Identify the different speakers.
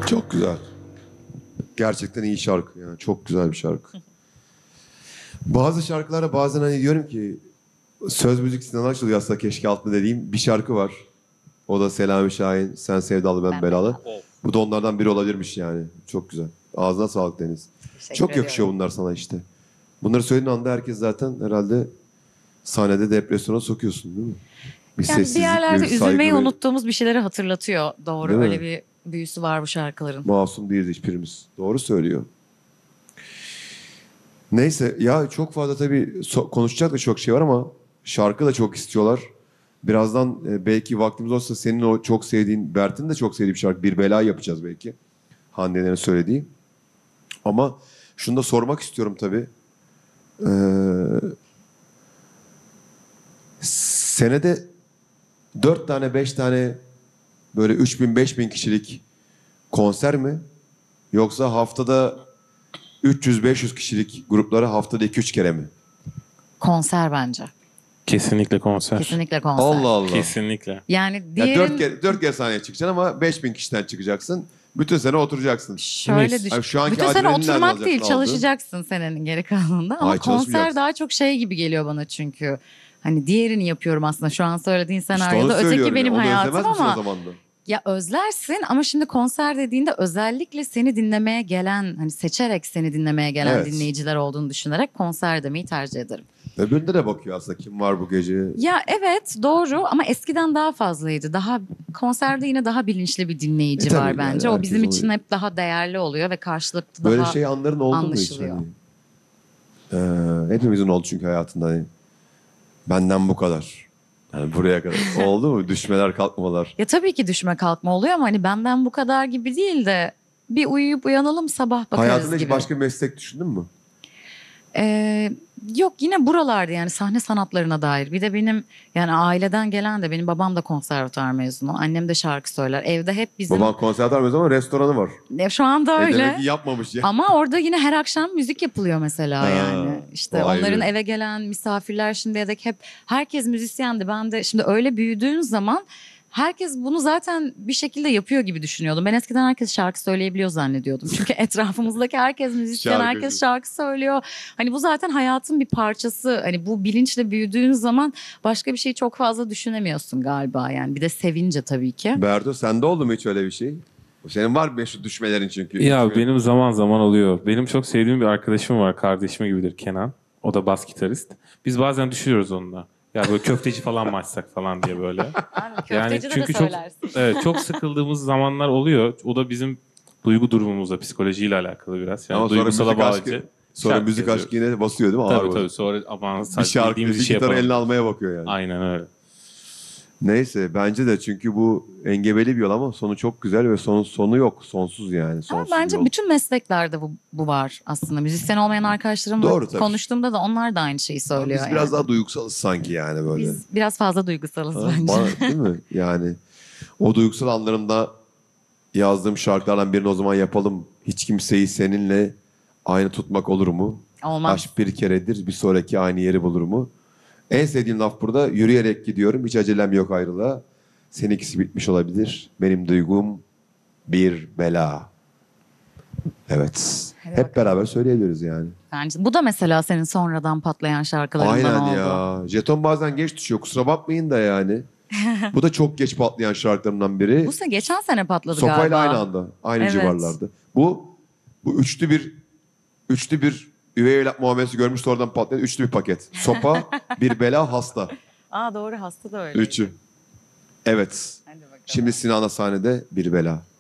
Speaker 1: Çok güzel. Gerçekten iyi şarkı yani. Çok güzel bir şarkı. Bazı şarkılara bazen hani diyorum ki söz müzik Sinan Akçıl yazsa keşke altında dediğim bir şarkı var. O da Selami Şahin, Sen Sevdalı Ben Belalı. Bu da onlardan biri olabilirmiş yani. Çok güzel. Ağzına sağlık Deniz. Çok yakışıyor bunlar sana işte. Bunları söylediğin anda herkes zaten herhalde sahnede depresyona sokuyorsun değil mi? Bir
Speaker 2: Yani bir
Speaker 1: sessizlik,
Speaker 2: yerlerde
Speaker 1: bir
Speaker 2: üzülmeyi
Speaker 1: saygı ve
Speaker 2: unuttuğumuz bir şeyleri hatırlatıyor. Doğru,
Speaker 1: Değil mi?
Speaker 2: öyle bir büyüsü var bu şarkıların.
Speaker 1: masum değiliz hiçbirimiz. Doğru söylüyor. Neyse ya çok fazla tabii konuşacak da çok şey var ama şarkı da çok istiyorlar. Birazdan belki vaktimiz olsa senin o çok sevdiğin, Berk'in de çok sevdiği bir şarkı Bir Bela yapacağız belki. Hande'nin söylediği. Ama şunu da sormak istiyorum tabii. Senede 4 tane 5 tane böyle 3.000-5.000 kişilik konser mi? Yoksa haftada 300-500 kişilik grupları haftada 2-3 kere mi?
Speaker 2: Konser bence.
Speaker 3: Kesinlikle konser.
Speaker 2: Kesinlikle konser.
Speaker 1: Allah Allah.
Speaker 3: Kesinlikle.
Speaker 2: Yani
Speaker 1: Ya
Speaker 2: diğerin
Speaker 1: 4 kere sahneye çıkacaksın ama 5.000 kişiden çıkacaksın. Bütün sene oturacaksın.
Speaker 2: şöyle düşün.
Speaker 1: Ay, şu anki
Speaker 2: Bütün sene
Speaker 1: adrenalini nereden
Speaker 2: oturmak
Speaker 1: alacaksın,
Speaker 2: değil,
Speaker 1: aldın?
Speaker 2: çalışacaksın senenin geri kalanında. Ama
Speaker 1: Ay,
Speaker 2: konser
Speaker 1: çalışmayacaksın.
Speaker 2: daha çok şey gibi geliyor bana çünkü. Hani diğerini yapıyorum aslında şu an söylediğin
Speaker 1: İşte onu
Speaker 2: senaryoda. Öteki
Speaker 1: söylüyorum
Speaker 2: benim
Speaker 1: ya. Onu
Speaker 2: hayatım
Speaker 1: özlemez misin o
Speaker 2: ama
Speaker 1: zaman da?
Speaker 2: ya özlersin ama şimdi konser dediğinde özellikle seni dinlemeye gelen, hani seçerek seni dinlemeye gelen
Speaker 1: Evet.
Speaker 2: dinleyiciler olduğunu düşünerek konser demeyi tercih ederim.
Speaker 1: Öbüründe de bakıyor aslında kim var bu gece.
Speaker 2: Ya evet doğru ama eskiden daha fazlaydı. Daha konserde yine daha bilinçli bir dinleyici
Speaker 1: tabii
Speaker 2: var
Speaker 1: yani,
Speaker 2: bence. O
Speaker 1: herkes
Speaker 2: bizim için
Speaker 1: oluyor.
Speaker 2: hep daha değerli oluyor ve karşılıklı
Speaker 1: Böyle
Speaker 2: daha
Speaker 1: şey anların oldu mu hiç?
Speaker 2: anlaşılıyor.
Speaker 1: Hani? Hepimizin oldu çünkü hayatında. Hani. Benden bu kadar. Yani buraya kadar. Oldu mu? Düşmeler kalkmalar.
Speaker 2: Ya tabii ki düşme kalkma oluyor ama hani benden bu kadar gibi değil de bir uyuyup uyanalım sabah bakarız
Speaker 1: Hayatında hiç
Speaker 2: gibi.
Speaker 1: başka bir meslek düşündün mü?
Speaker 2: Yok yine buralarda yani sahne sanatlarına dair. Bir de benim yani aileden gelen de benim babam da konservatuar mezunu. Annem de şarkı söyler. Evde hep bizim
Speaker 1: Baban konservatuar mezunu ama restoranı var.
Speaker 2: Şu anda öyle.
Speaker 1: Demek ki yapmamış ya.
Speaker 2: Ama orada yine her akşam müzik yapılıyor mesela
Speaker 1: Ha,
Speaker 2: yani. İşte
Speaker 1: o ayrı.
Speaker 2: onların eve gelen misafirler şimdiye dek hep herkes müzisyendi. Ben de şimdi öyle büyüdüğün zaman herkes bunu zaten bir şekilde yapıyor gibi düşünüyordum. Ben eskiden herkes şarkı söyleyebiliyor zannediyordum. Çünkü etrafımızdaki herkes müzisyen,
Speaker 1: Şarkıcı.
Speaker 2: herkes şarkı söylüyor. Hani bu zaten hayatın bir parçası. Hani bu bilinçle büyüdüğün zaman başka bir şeyi çok fazla düşünemiyorsun galiba yani. Bir de sevince tabii ki.
Speaker 1: Berdo sende oldu mu hiç öyle bir şey? Senin var mı meşhur düşmelerin çünkü?
Speaker 3: Ya
Speaker 1: Düşme-
Speaker 3: benim zaman zaman oluyor. Benim çok sevdiğim bir arkadaşım var. Kardeşim gibidir Kenan. O da bas gitarist. Biz bazen düşüyoruz onunla. Ya böyle köfteci falan mı açsak falan diye böyle. Yani çünkü çok sıkıldığımız zamanlar oluyor. O da bizim duygu durumumuzla, psikolojiyle alakalı biraz. Yani
Speaker 1: Ama sonra
Speaker 3: duygusala
Speaker 1: müzik
Speaker 3: bağlıcı.
Speaker 1: aşkı, sonra
Speaker 3: şarkı
Speaker 1: müzik
Speaker 3: yazıyoruz.
Speaker 1: aşkı yine basıyor değil mi? Ağır
Speaker 3: Tabii
Speaker 1: basıyor.
Speaker 3: tabii. Sonra aman
Speaker 1: Bir
Speaker 3: sadece
Speaker 1: şarkı,
Speaker 3: bildiğimiz
Speaker 1: bir
Speaker 3: bir şey
Speaker 1: gitarı
Speaker 3: yapalım.
Speaker 1: eline almaya bakıyor yani.
Speaker 3: Aynen öyle.
Speaker 1: Neyse bence de çünkü bu engebeli bir yol ama sonu çok güzel ve sonu yok. Sonsuz yani.
Speaker 2: Ama
Speaker 1: Sonsuz
Speaker 2: bence
Speaker 1: yol.
Speaker 2: bütün mesleklerde bu var aslında. Müzisyen olmayan arkadaşlarımla
Speaker 1: Doğru tabii.
Speaker 2: konuştuğumda da onlar da aynı şeyi
Speaker 1: Ama
Speaker 2: söylüyor.
Speaker 1: biz biraz
Speaker 2: yani.
Speaker 1: daha duygusalız sanki yani böyle.
Speaker 2: Biz biraz fazla duygusalız
Speaker 1: Ha,
Speaker 2: bence.
Speaker 1: değil mi? Yani o duygusal anlarımda yazdığım şarkılardan birini o zaman yapalım. Hiç kimseyi seninle aynı tutmak olur mu?
Speaker 2: Olmaz.
Speaker 1: Aşk bir keredir, bir sonraki aynı yeri bulur mu? En sevdiğim laf burada. Yürüyerek gidiyorum, hiç acelem yok ayrılığa. Seninkisi bitmiş olabilir. Benim duygum bir bela. Evet.
Speaker 2: Hadi
Speaker 1: Hep
Speaker 2: bakalım.
Speaker 1: beraber söyleyebiliriz yani.
Speaker 2: Bence bu da mesela senin sonradan patlayan şarkılarından
Speaker 1: Aynen
Speaker 2: oldu.
Speaker 1: ya. Jeton bazen geç düşüyor. Kusura bakmayın da yani. Bu da çok geç patlayan şarkılarımdan biri.
Speaker 2: Bu sene geçen sene patladı
Speaker 1: Sopayla
Speaker 2: galiba.
Speaker 1: aynı anda. Aynı
Speaker 2: Evet.
Speaker 1: civarlarda. Bu üçlü bir üvey evlat muamelesi görmüş oradan patlayan üçlü bir paket. Sopa, bir bela, hasta.
Speaker 2: Aa doğru hasta da öyle.
Speaker 1: Üçü. Evet.
Speaker 2: Hadi bakalım.
Speaker 1: Şimdi Sinan'la sahnede bir bela.